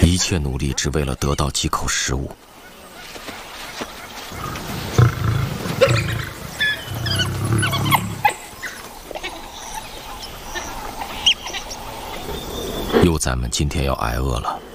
一切努力只为了得到几口食物。幼崽们今天要挨饿了。